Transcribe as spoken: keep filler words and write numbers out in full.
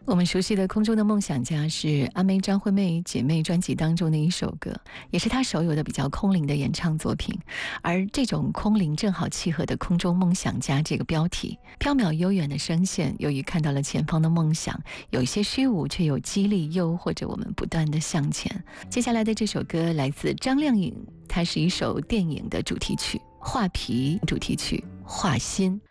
我们熟悉的空中的梦想家是阿妹张惠妹姐妹专辑当中的一首歌，也是她首有的比较空灵的演唱作品。而这种空灵正好契合的空中梦想家这个标题，缥缈悠远的声线，由于看到了前方的梦想，有一些虚无，却有激励诱惑着我们不断的向前。接下来的这首歌来自张靓颖，它是一首电影的主题曲，画皮主题曲，画心。